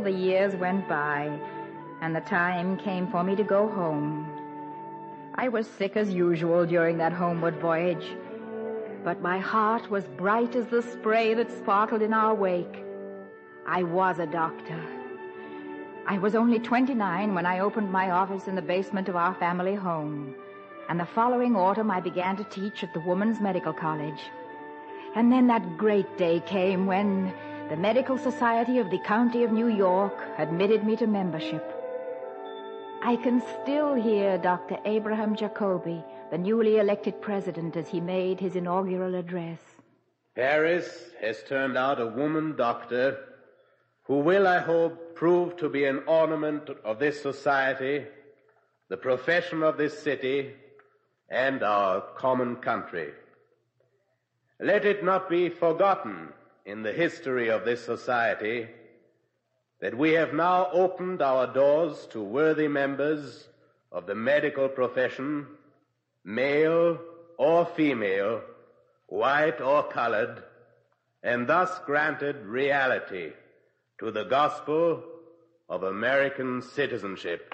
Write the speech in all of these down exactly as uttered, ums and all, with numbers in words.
still the years went by, and the time came for me to go home. I was sick as usual during that homeward voyage, but my heart was bright as the spray that sparkled in our wake. I was a doctor. I was only twenty-nine when I opened my office in the basement of our family home, and the following autumn I began to teach at the Women's Medical College. And then that great day came when the Medical Society of the County of New York admitted me to membership. I can still hear Doctor Abraham Jacobi, the newly elected president, as he made his inaugural address. Paris has turned out a woman doctor who will, I hope, prove to be an ornament of this society, the profession of this city, and our common country. Let it not be forgotten in the history of this society that we have now opened our doors to worthy members of the medical profession, male or female, white or colored, and thus granted reality to the gospel of American citizenship.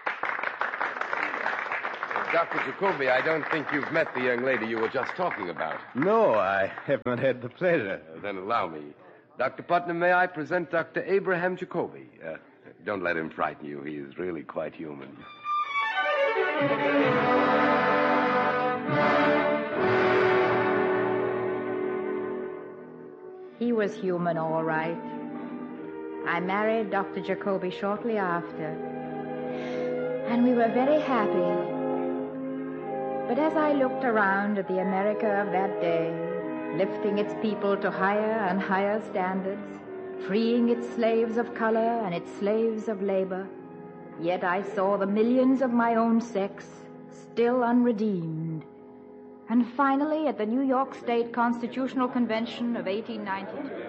Doctor Jacobi, I don't think you've met the young lady you were just talking about. No, I have not had the pleasure. Uh, then allow me. Doctor Putnam, may I present Doctor Abraham Jacobi? Uh, don't let him frighten you. He is really quite human. He was human, all right. I married Doctor Jacobi shortly after, and we were very happy. But as I looked around at the America of that day, lifting its people to higher and higher standards, freeing its slaves of color and its slaves of labor, yet I saw the millions of my own sex still unredeemed. And finally, at the New York State Constitutional Convention of eighteen ninety-two...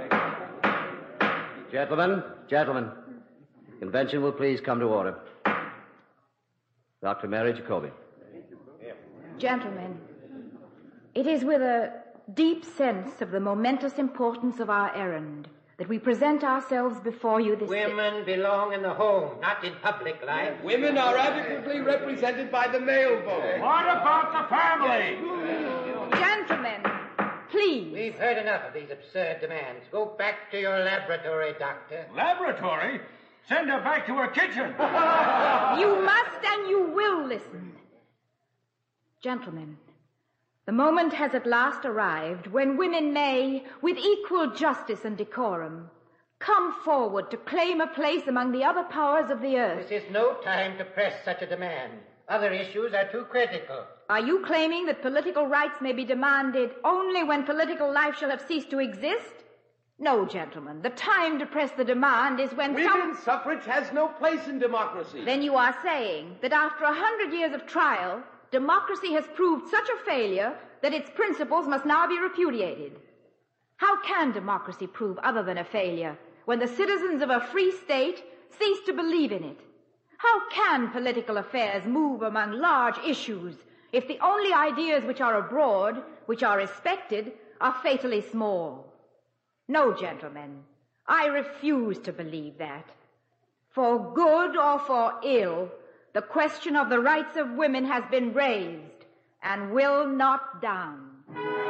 Gentlemen, gentlemen, convention will please come to order. Doctor Mary Jacobi. Gentlemen, it is with a deep sense of the momentous importance of our errand that we present ourselves before you this... Women belong in the home, not in public life. Women are adequately represented by the male vote. What about the family? Gentlemen, please. We've heard enough of these absurd demands. Go back to your laboratory, Doctor. Laboratory? Send her back to her kitchen. You must and you will listen. Gentlemen, the moment has at last arrived when women may, with equal justice and decorum, come forward to claim a place among the other powers of the earth. This is no time to press such a demand. Other issues are too critical. Are you claiming that political rights may be demanded only when political life shall have ceased to exist? No, gentlemen. The time to press the demand is when Women's some... suffrage has no place in democracy. Then you are saying that after a hundred years of trial, democracy has proved such a failure that its principles must now be repudiated. How can democracy prove other than a failure when the citizens of a free state cease to believe in it? How can political affairs move among large issues if the only ideas which are abroad, which are respected, are fatally small? No, gentlemen, I refuse to believe that. For good or for ill, the question of the rights of women has been raised and will not down.